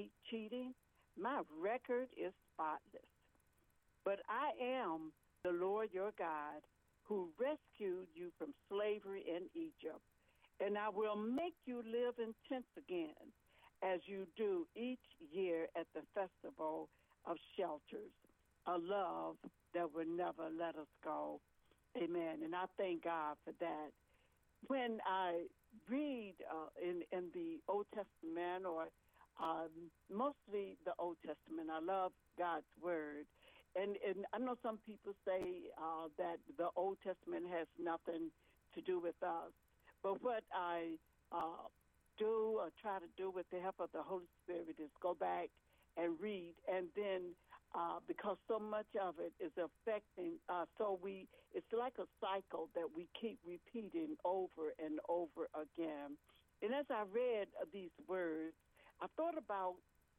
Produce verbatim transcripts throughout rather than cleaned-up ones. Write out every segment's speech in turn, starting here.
cheat, cheating. My record is spotless. But I am the Lord your God who rescued you from slavery in Egypt. And I will make you live in tents again, as you do each year at the festival of shelters, a love that will never let us go. Amen. And I thank God for that. When I read uh, in, in the Old Testament, or um, mostly the Old Testament, I love God's Word. And, and I know some people say uh, that the Old Testament has nothing to do with us. But what I uh, do or try to do with the help of the Holy Spirit is go back and read. And then uh, because so much of it is affecting us, so we it's like a cycle that we keep repeating over and over again. And as I read uh, these words, I thought about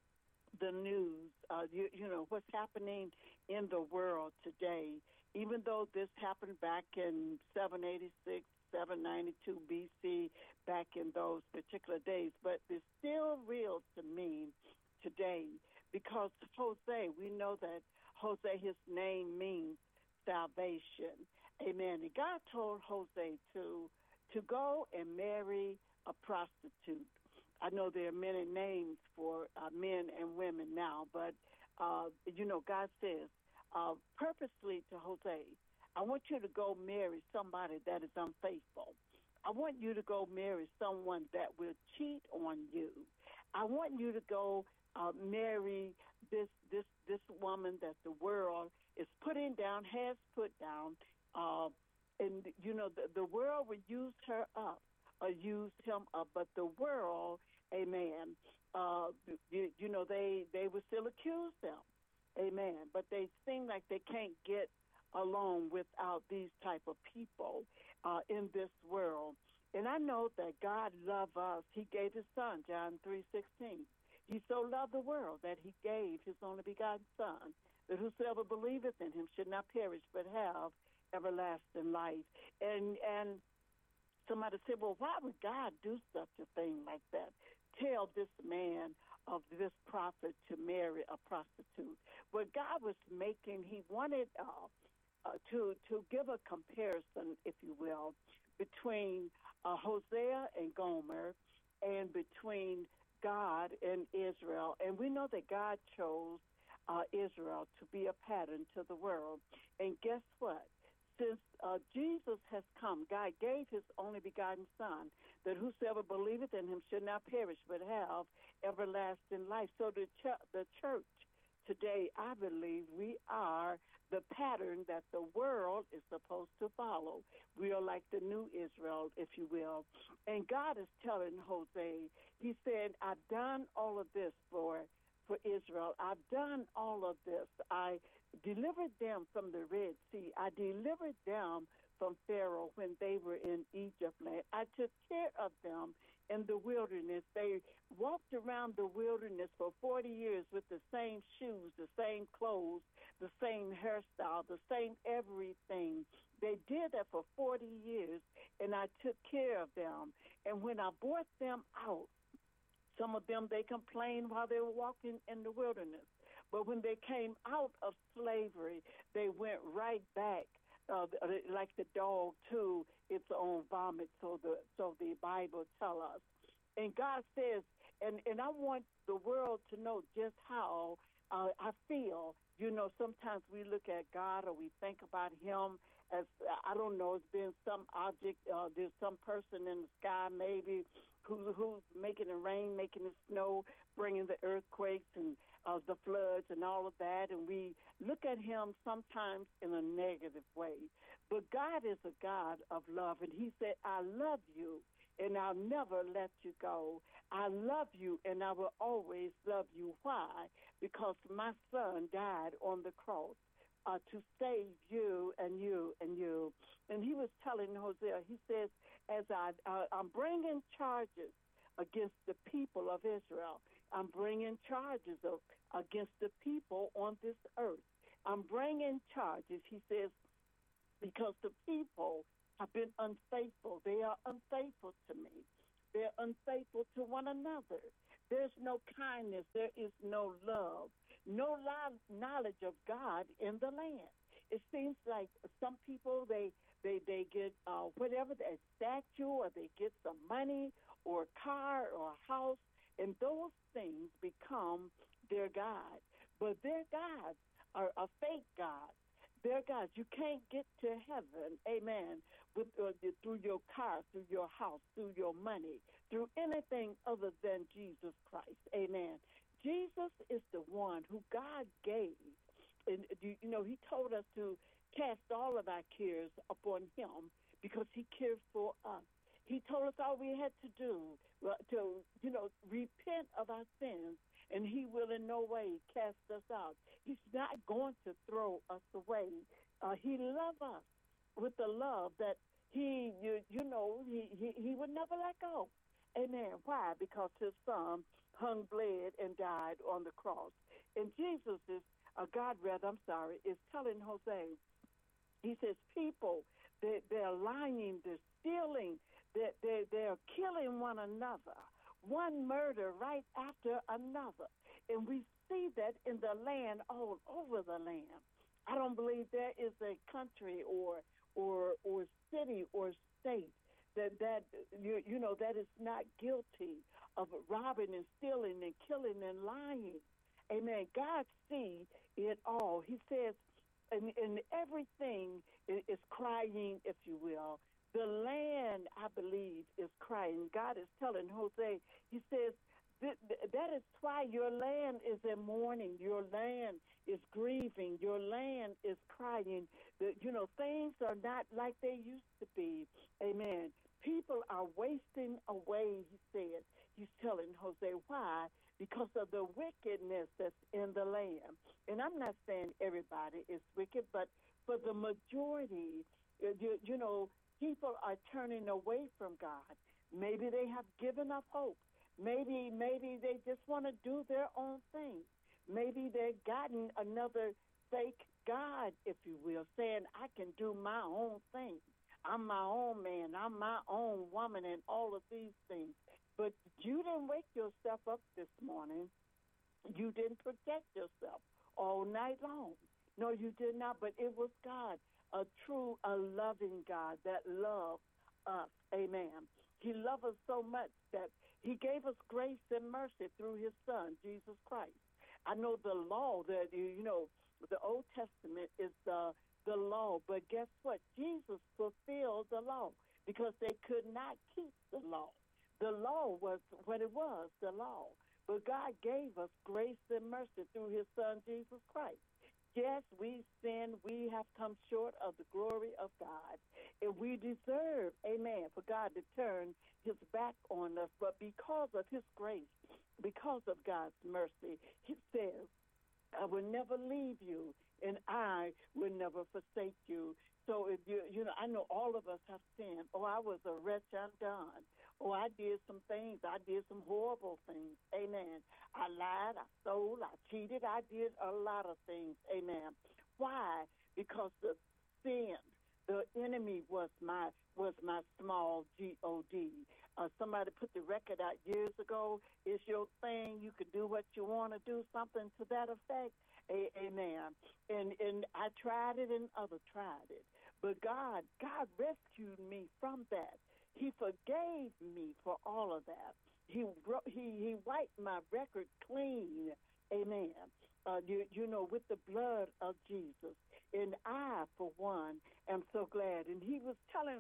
the news, uh, you, you know, what's happening in the world today. Even though this happened back in seven eighty-six, seven ninety-two B C, back in those particular days, but it's still real to me today because Jose, we know that Jose, his name means salvation. Amen. And God told Jose to to go and marry a prostitute. I know there are many names for uh, men and women now, but, uh, you know, God says uh, purposely to Jose, I want you to go marry somebody that is unfaithful. I want you to go marry someone that will cheat on you. I want you to go uh, marry this this this woman that the world is putting down, has put down, uh, and, you know, the, the world will use her up. Or used him up, but the world, amen, uh, you, you know, they, they will still accuse them, amen, but they seem like they can't get along without these type of people uh, in this world. And I know that God loved us. He gave his son, John three sixteen. He so loved the world that he gave his only begotten son, that whosoever believeth in him should not perish but have everlasting life. And, and, somebody said, well, why would God do such a thing like that? Tell this man of this prophet to marry a prostitute. What God was making, he wanted uh, uh, to to give a comparison, if you will, between uh, Hosea and Gomer and between God and Israel. And we know that God chose uh, Israel to be a pattern to the world. And guess what? Since uh, Jesus has come, God gave his only begotten Son, that whosoever believeth in him should not perish, but have everlasting life. So the, ch- the church today, I believe we are the pattern that the world is supposed to follow. We are like the new Israel, if you will. And God is telling Hosea, he said, I've done all of this for for Israel. I've done all of this. I delivered them from the Red Sea. I delivered them from Pharaoh when they were in Egypt land. I took care of them in the wilderness. They walked around the wilderness for forty years with the same shoes, the same clothes, the same hairstyle, the same everything. They did that for forty years, and I took care of them. And when I brought them out, some of them, they complained while they were walking in the wilderness. But when they came out of slavery, they went right back, uh, like the dog, to its own vomit, so the so the Bible tells us. And God says, and, and I want the world to know just how uh, I feel. You know, sometimes we look at God or we think about him as, I don't know, it's been some object, uh, there's some person in the sky maybe who, who's making it rain, making it snow, bringing the earthquakes and uh, the floods and all of that. And we look at him sometimes in a negative way. But God is a God of love. And he said, I love you, and I'll never let you go. I love you, and I will always love you. Why? Because my son died on the cross uh, to save you and you and you. And he was telling Hosea, he says, as I, uh, I'm bringing charges against the people of Israel. I'm bringing charges of, against the people on this earth. I'm bringing charges, he says, because the people have been unfaithful. They are unfaithful to me. They're unfaithful to one another. There's no kindness. There is no love. No lo- knowledge of God in the land. It seems like some people, they they they get uh, whatever, a statue, or they get some money or a car or a house, and those things become their God. But their gods are a fake God. Their gods. You can't get to heaven, amen, with uh, through your car, through your house, through your money, through anything other than Jesus Christ, amen. Jesus is the one who God gave. And, you you know, he told us to cast all of our cares upon him because he cares for us. He told us all we had to do uh, to, you know, repent of our sins, and he will in no way cast us out. He's not going to throw us away. Uh, he loves us with the love that he, you, you know, he, he, he would never let go. Amen. Why? Because his son hung, bled, and died on the cross. And Jesus is, uh, God rather, I'm sorry, is telling Jose, he says, people, they, they're lying, they're stealing, they're, they're, they're killing one another, one murder right after another. And we see that in the land, all over the land. I don't believe there is a country or or or city or state that that you you know that is not guilty of robbing and stealing and killing and lying. Amen. God sees it all. He says, and, and everything is crying, if you will. The land, I believe, is crying. God is telling Jose, he says, that is why your land is in mourning. Your land is grieving. Your land is crying. The, you know, things are not like they used to be. Amen. People are wasting away, he said. He's telling Jose why? Because of the wickedness that's in the land. And I'm not saying everybody is wicked, but for the majority, you, you know, people are turning away from God. Maybe they have given up hope. Maybe maybe they just want to do their own thing. Maybe they've gotten another fake God, if you will, saying, I can do my own thing. I'm my own man. I'm my own woman and all of these things. But you didn't wake yourself up this morning. You didn't protect yourself all night long. No, you did not. But it was God, a true, a loving God that loved us. Amen. He loved us so much that he gave us grace and mercy through his son, Jesus Christ. I know the law that, you know, the Old Testament is the, the law. But guess what? Jesus fulfilled the law because they could not keep the law. The law was what it was, the law. But God gave us grace and mercy through his son, Jesus Christ. Yes, we sin. We have come short of the glory of God. And we deserve, amen, for God to turn his back on us. But because of his grace, because of God's mercy, he says, I will never leave you, and I will never forsake you. So, if you, you know, I know all of us have sinned. Oh, I was a wretch undone. Oh, I did some things. I did some horrible things. Amen. I lied. I stole. I cheated. I did a lot of things. Amen. Why? Because the sin, the enemy was my was my small G O D. Uh, somebody put the record out years ago. It's your thing. You can do what you want to do, something to that effect. A- amen. And and I tried it and others tried it. But God, God rescued me from that. He forgave me for all of that. He he he wiped my record clean. Amen. Uh, you, you know, with the blood of Jesus. And I, for one, am so glad. And he was telling,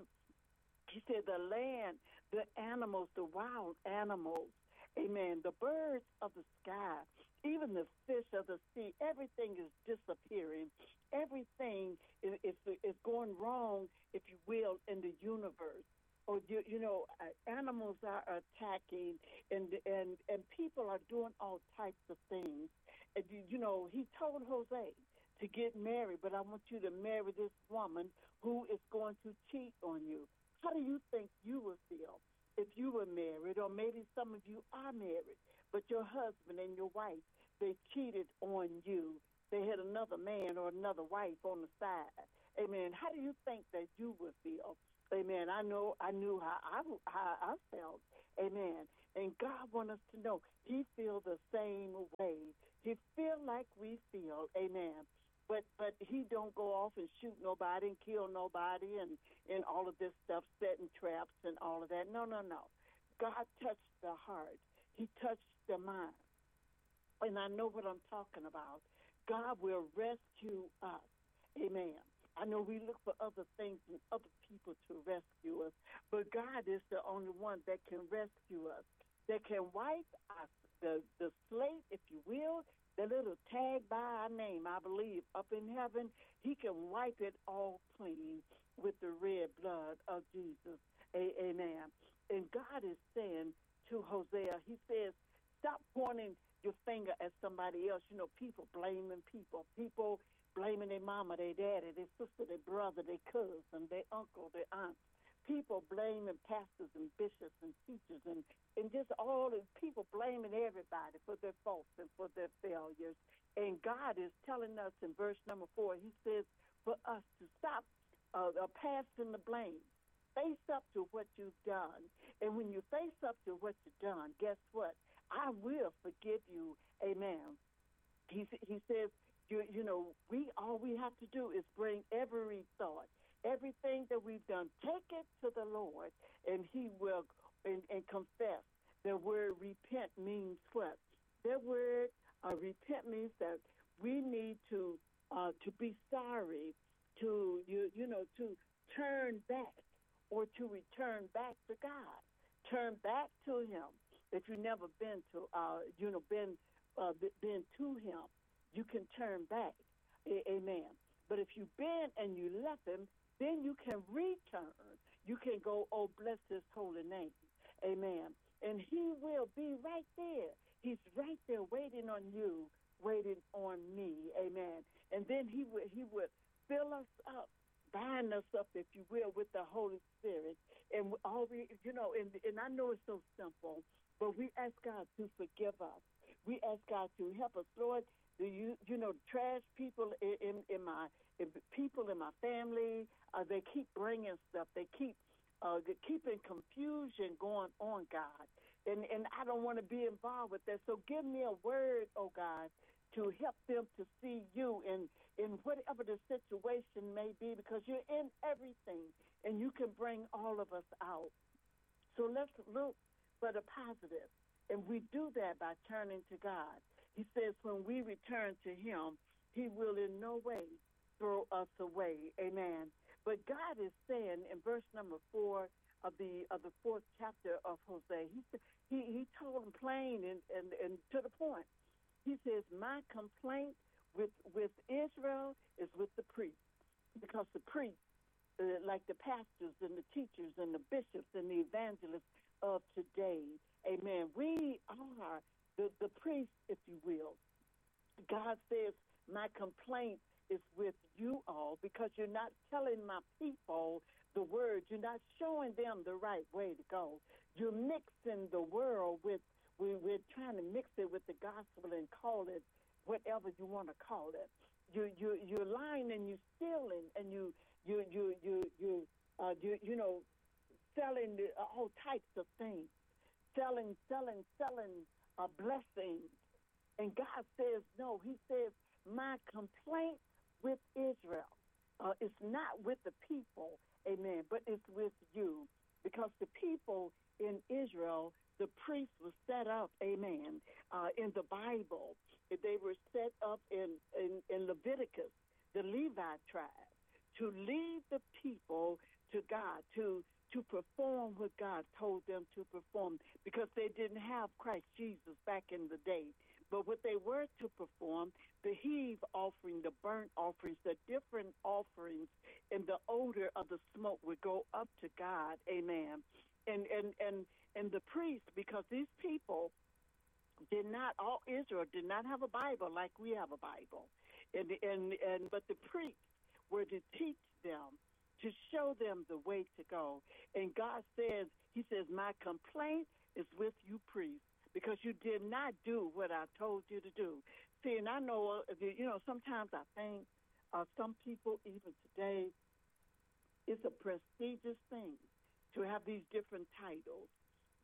he said, the land, the animals, the wild animals, amen, the birds of the sky, even the fish of the sea, everything is disappearing. Everything is, is, is going wrong, if you will, in the universe. Or, you, you know, uh, animals are attacking, and, and, and people are doing all types of things. And, you, you know, he told Jose to get married, but I want you to marry this woman who is going to cheat on you. How do you think you would feel if you were married, or maybe some of you are married, but your husband and your wife, they cheated on you. They had another man or another wife on the side. Amen. How do you think that you would feel? Amen. I know, I knew how I, how I felt. Amen. And God wants us to know he feels the same way. He feel like we feel, amen. But but he don't go off and shoot nobody and kill nobody and, and all of this stuff, setting traps and all of that. No, no, no. God touched the heart. He touched the mind. And I know what I'm talking about. God will rescue us. Amen. I know we look for other things and other people to rescue us, but God is the only one that can rescue us, that can wipe us, the, the slate, if you will, the little tag by our name, I believe, up in heaven. He can wipe it all clean with the red blood of Jesus. A- amen. And God is saying to Hosea, he says, stop pointing your finger at somebody else. You know, people blaming people. People blaming their mama, their daddy, their sister, their brother, their cousin, their uncle, their aunt. People blaming pastors and bishops and teachers and, and just all the people blaming everybody for their faults and for their failures. And God is telling us in verse number four, he says for us to stop uh, uh, passing the blame. Face up to what you've done. And when you face up to what you've done, guess what? I will forgive you. Amen. He, he says, You, you know, we all we have to do is bring every thought, everything that we've done, take it to the Lord, and he will, and, and confess. The word repent means what? That word uh, repent means that we need to uh, to be sorry, to, you, you know, to turn back or to return back to God. Turn back to him. If you've never been to, uh, you know, been, uh, been to him, you can turn back. A- amen. But if you've been and you left him, then you can return. You can go, oh, bless his holy name. Amen. And he will be right there. He's right there waiting on you, waiting on me. Amen. And then he would he would fill us up, bind us up, if you will, with the Holy Spirit. And all we, you know, and, and I know it's so simple, but we ask God to forgive us. We ask God to help us. Lord, do you, you know, trash people in, in, in my, in people in my family, uh, they keep bringing stuff. They keep uh, keeping confusion going on, God. And, and I don't want to be involved with that. So give me a word, oh God, to help them to see you in, in whatever the situation may be, because you're in everything and you can bring all of us out. So let's look for the positive. And we do that by turning to God. He says when we return to him, he will in no way throw us away. Amen. But God is saying in verse number four of the of the fourth chapter of Hosea, he he, he told him plain and, and, and to the point. He says, my complaint with, with Israel is with the priests, because the priests, uh, like the pastors and the teachers and the bishops and the evangelists of today, amen, we are the, the priests, if you will. God says, my complaint is with you all, because you're not telling my people the word. You're not showing them the right way to go. You're mixing the world with, we, we're trying to mix it with the gospel and call it whatever you want to call it. You, you, you're lying and you're stealing and you, you, you, you, you, uh, you, you know, selling the, uh, all types of things. Selling, selling, selling uh, blessings. And God says, no, he says, my complaint with Israel uh, is not with the people, amen, but it's with you. Because the people in Israel, the priests were set up, amen, uh, in the Bible. They were set up in, in, in Leviticus, the Levi tribe, to lead the people to God, to to perform what God told them to perform, because they didn't have Christ Jesus back in the day. But what they were to perform, the heave offering, the burnt offerings, the different offerings, and the odor of the smoke would go up to God, amen. And and and and the priests, because these people did not, all Israel did not have a Bible like we have a Bible, and and and but the priests were to teach them, to show them the way to go. And God says, he says, my complaint is with you priests, because you did not do what I told you to do. See, and I know, uh, you know, sometimes I think uh, some people, even today, it's a prestigious thing to have these different titles.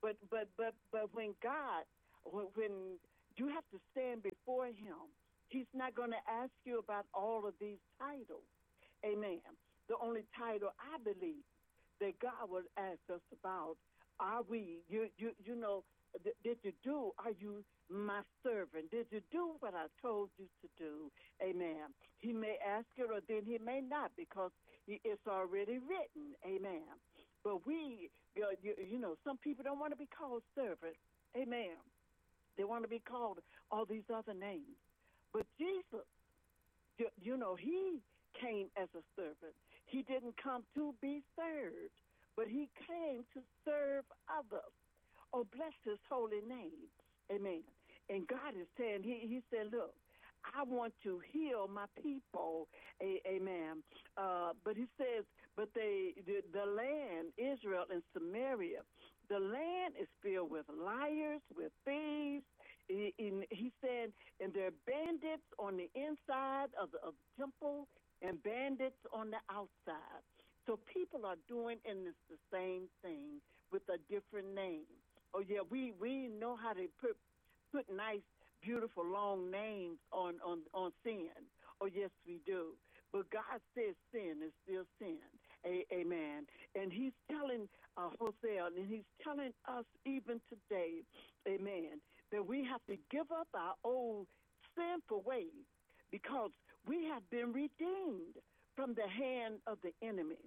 But but but but when God, when, when you have to stand before Him, He's not going to ask you about all of these titles. Amen. The only title I believe that God will ask us about, are we, you you you know, th- did you do, are you my servant? Did you do what I told you to do? Amen. He may ask it or then he may not because he, it's already written. Amen. But we, you, you, you know, some people don't want to be called servant. Amen. They want to be called all these other names. But Jesus, you, you know, he came as a servant. He didn't come to be served, but he came to serve others. Oh, bless his holy name. Amen. And God is saying, he, he said, look, I want to heal my people. A, amen. Uh, but he says, but they, the, the land, Israel and Samaria, the land is filled with liars, with thieves. He, he, he said, and there are bandits on the inside of the, of the temple and bandits on the outside. So people are doing in this the same thing with a different name. Oh, yeah, we, we know how to put put nice, beautiful, long names on, on, on sin. Oh, yes, we do. But God says sin is still sin. A- amen. And he's telling uh, Hosea, and he's telling us even today, amen, that we have to give up our old sinful ways because we have been redeemed from the hand of the enemy.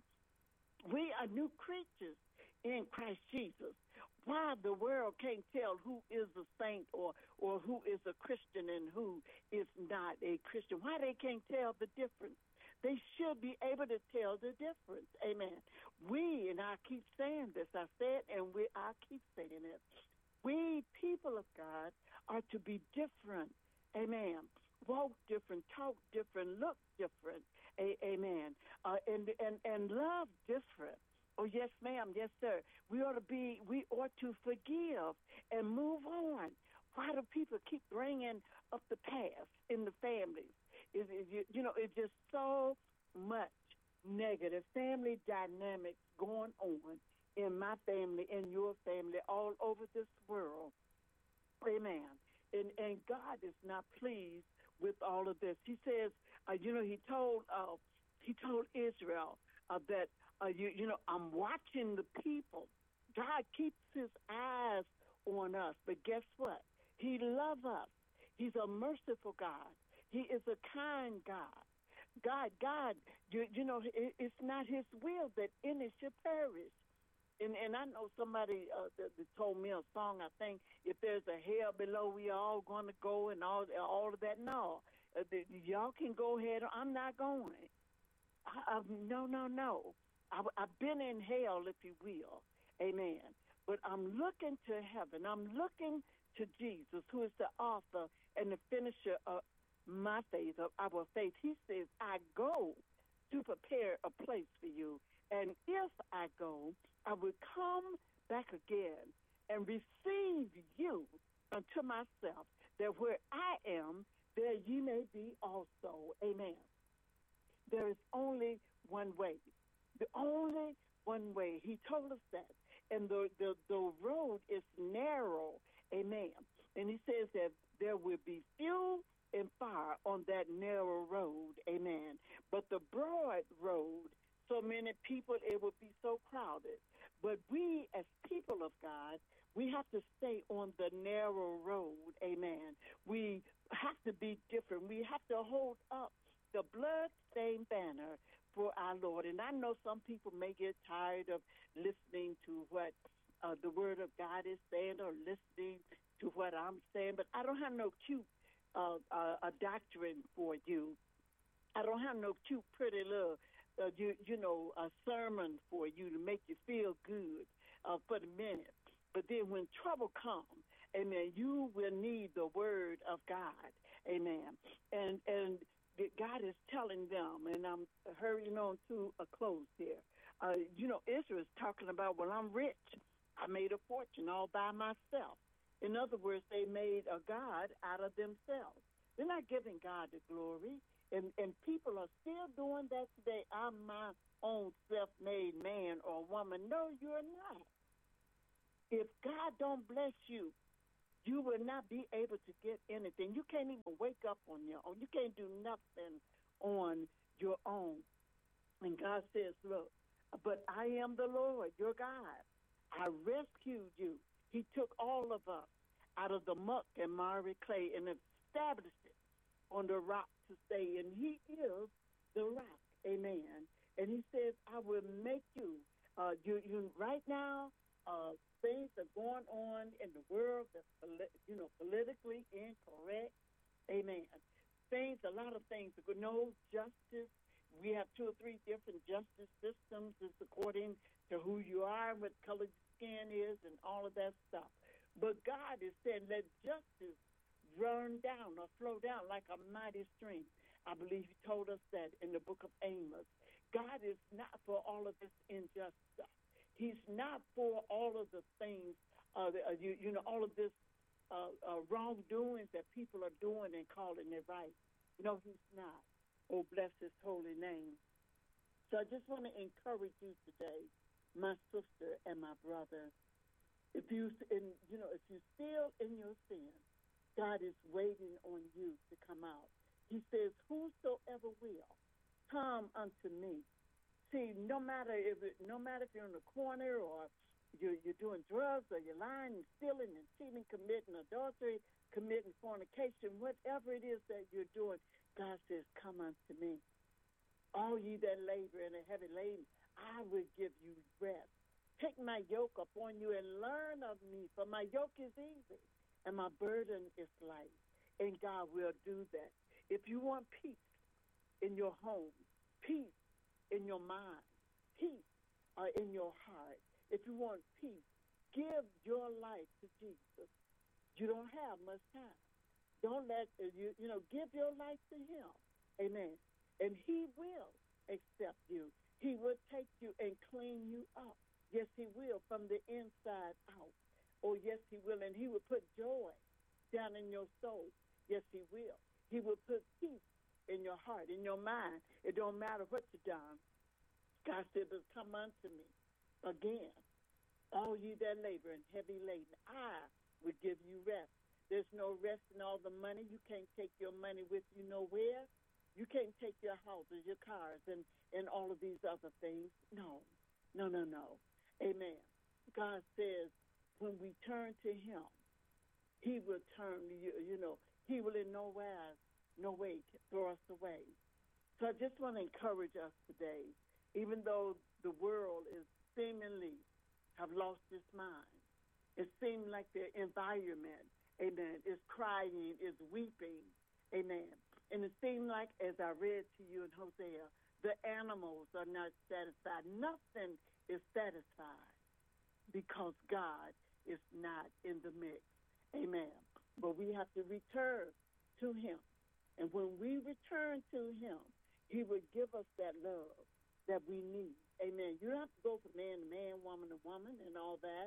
We are new creatures in Christ Jesus. Why the world can't tell who is a saint or, or who is a Christian and who is not a Christian. Why they can't tell the difference. They should be able to tell the difference. Amen. We, and I keep saying this, I said, and we, I keep saying it, we people of God are to be different. Amen. Walk different, talk different, look different. A- amen. Uh, and, and, and love different. Oh, yes, ma'am. Yes, sir. We ought to be, we ought to forgive and move on. Why do people keep bringing up the past in the families? It, it, you, you know, it's just so much negative family dynamics going on in my family, in your family, all over this world. Amen. And, and God is not pleased with all of this. He says, uh, you know, he told, uh, he told Israel uh, that, Uh, you, you know, I'm watching the people. God keeps his eyes on us. But guess what? He loves us. He's a merciful God. He is a kind God. God, God, you, you know, it, it's not his will that any should perish. And and I know somebody uh, that, that told me a song, I think, if there's a hell below, we are all going to go and all, all of that. No, uh, the, y'all can go ahead. I'm not going. I, I, no, no, no. I, I've been in hell, if you will. Amen. But I'm looking to heaven. I'm looking to Jesus, who is the author and the finisher of my faith, of our faith. He says, I go to prepare a place for you. And if I go, I will come back again and receive you unto myself, that where I am, there ye may be also. Amen. There is only one way. The only one way. He told us that. And the, the, the road is narrow. Amen. And he says that there will be fuel and fire on that narrow road. Amen. But the broad road, so many people, it will be so crowded. But we, as people of God, we have to stay on the narrow road. Amen. We have to be different. We have to hold up the blood-stained banner for our Lord. And I know some people may get tired of listening to what uh, the Word of God is saying or listening to what I'm saying, but I don't have no cute uh, uh, a doctrine for you. I don't have no cute, pretty little, uh, you, you know, a sermon for you to make you feel good uh, for the minute. But then when trouble comes, amen, you will need the Word of God. Amen. And, and, God is telling them, and I'm hurrying on to a close here. Uh, you know, Israel is talking about, well, I'm rich. I made a fortune all by myself. In other words, they made a God out of themselves. They're not giving God the glory. And, and people are still doing that today. I'm my own self-made man or woman. No, you're not. If God don't bless you, you will not be able to get anything. You can't even wake up on your own. You can't do nothing on your own. And God says, look, but I am the Lord, your God. I rescued you. He took all of us out of the muck and miry clay and established it on the rock to stay. And he is the rock. Amen. And he says, I will make you, uh, you, you right now, uh, things are going on in the world that's, you know, politically incorrect. Amen. Things, a lot of things, no justice. We have two or three different justice systems. It's according to who you are, what color your skin is, and all of that stuff. But God is saying, let justice run down or flow down like a mighty stream. I believe he told us that in the book of Amos. God is not for all of this injustice. He's not for all of the things, uh, the, uh, you, you know, all of this uh, uh, wrongdoings that people are doing and calling it right. No, he's not. Oh, bless his holy name. So I just want to encourage you today, my sister and my brother. If you, in, you know, if you're still in your sin, God is waiting on you to come out. He says, whosoever will, come unto me. See, no matter if it, no matter if you're in the corner or you're, you're doing drugs or you're lying and stealing and cheating, committing adultery, committing fornication, whatever it is that you're doing, God says, come unto me. All ye that labor and are heavy laden, I will give you rest. Take my yoke upon you and learn of me, for my yoke is easy and my burden is light. And God will do that. If you want peace in your home, peace in your mind, peace uh, in your heart, if you want peace, give your life to Jesus. You don't have much time. Don't let, uh, you, you know, give your life to him. Amen. And he will accept you. He will take you and clean you up. Yes, he will, from the inside out. Oh, yes, he will. And he will put joy down in your soul. Yes, he will. He will put peace in your heart, in your mind. It don't matter what you've done. God said, come unto me again. All you that labor and heavy laden, I will give you rest. There's no rest in all the money. You can't take your money with you nowhere. You can't take your houses, your cars, and, and all of these other things. No, no, no, no. Amen. God says when we turn to him, he will turn, you, you know, he will in no way, no way throw us away. So I just want to encourage us today, even though the world is seemingly have lost its mind. It seems like the environment, amen, is crying, is weeping, amen. And it seems like, as I read to you in Hosea, the animals are not satisfied. Nothing is satisfied because God is not in the mix, amen. But we have to return to him. And when we return to him, he will give us that love that we need, amen. You don't have to go from man to man, woman to woman, and all that.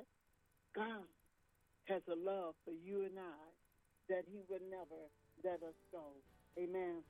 God has a love for you and I that he would never let us go. Amen.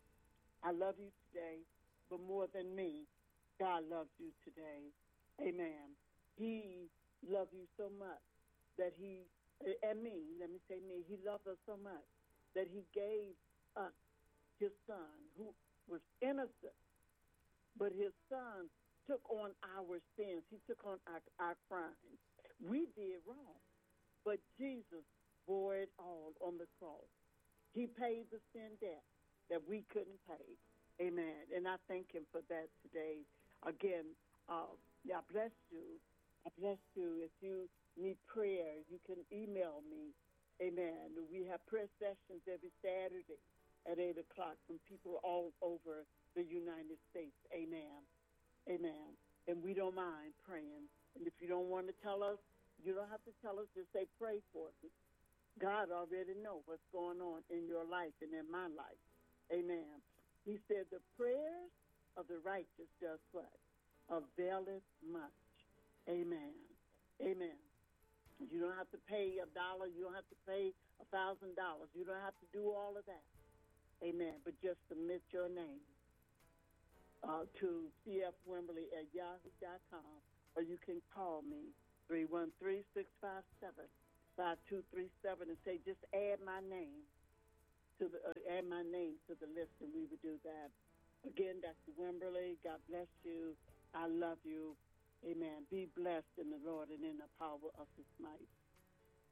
I love you today, but more than me, God loves you today. Amen. He loved you so much that he, and me, let me say me, he loved us so much that he gave us his son who was innocent, but his son took on our sins. He took on our, our crimes. We did wrong, but Jesus bore it all on the cross. He paid the sin debt that we couldn't pay. Amen. And I thank him for that today. Again, uh, I bless you. I bless you. If you need prayer, you can email me. Amen. We have prayer sessions every Saturday at eight o'clock from people all over the United States. Amen. Amen. And we don't mind praying. And if you don't want to tell us, you don't have to tell us. Just say, pray for me. God already knows what's going on in your life and in my life. Amen. He said the prayers of the righteous does what? Availeth much. Amen. Amen. You don't have to pay a dollar. You don't have to pay a thousand dollars. You don't have to do all of that. Amen. But just submit your name uh, to C F Wimberly at yahoo dot com, or you can call me three one three, six five seven, five two three seven, and say, just add my name to the uh, add my name to the list, and we would do that. Again, Doctor Wimberly, God bless you. I love you. Amen. Be blessed in the Lord and in the power of his might.